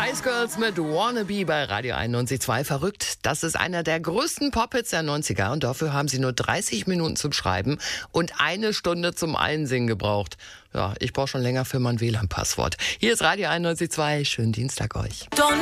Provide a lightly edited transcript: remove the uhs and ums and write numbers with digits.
Spice Girls mit Wannabe bei Radio 91.2. Verrückt, das ist einer der größten Pop-Hits der 90er und dafür haben sie nur 30 Minuten zum Schreiben und 1 Stunde zum Einsingen gebraucht. Ja, ich brauche schon länger für mein WLAN-Passwort. Hier ist Radio 91.2. Schönen Dienstag euch.